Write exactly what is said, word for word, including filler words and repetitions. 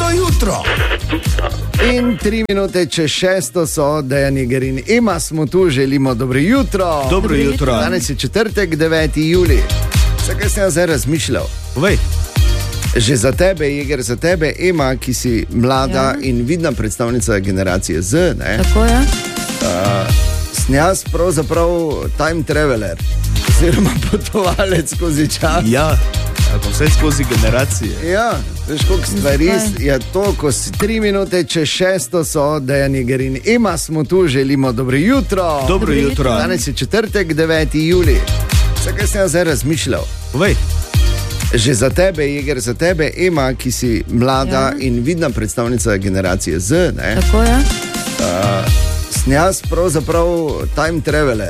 jutro. In tri minute čez šesto so Dejan Iger in Ema, smo tu, želimo dobro jutro. Dobro jutro. Danes je četrtek, deveti julij. Zakaj sem jaz zdaj razmišljal? Povej. Že za tebe, Iger, za tebe, Ema, ki si mlada ja. in vidna predstavnica generacije Z, ne? Tako je. Uh, sem jaz pravzaprav time traveler, oziroma potovalec skozi čas. Ja. Vse skozi generacije. Ja, veš, koliko stvari je to, ko si tri minute čez šesto so Dejan Iger in Ema, smo tu, želimo dobro jutro. Dobro jutro. Danes je četrtek, deveti julij. Zakaj sem jaz zdaj razmišljal? Povej. Že za tebe, Iger, za tebe, Ema, ki si mlada ja. in vidna predstavnica generacije Z, ne? Tako je. Uh, sem jaz pravzaprav time traveler,